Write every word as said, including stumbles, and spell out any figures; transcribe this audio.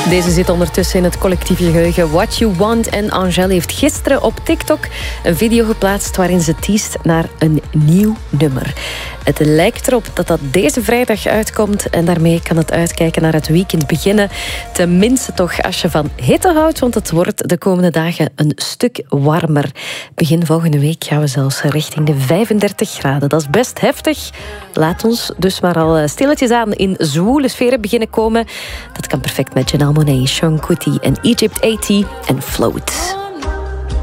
Deze zit ondertussen in het collectieve geheugen. What You Want. En Angèle heeft gisteren op TikTok een video geplaatst waarin ze teast naar een nieuw nummer. Het lijkt erop dat dat deze vrijdag uitkomt en daarmee kan het uitkijken naar het weekend beginnen. Tenminste toch als je van hitte houdt, want het wordt de komende dagen een stuk warmer. Begin volgende week gaan we zelfs richting de vijfendertig graden. Dat is best heftig. Laat ons dus maar al stilletjes aan in zwoele sferen beginnen komen. Dat kan perfect met Janelle Monáe, Sean Kuti en Egypt tachtig en Float.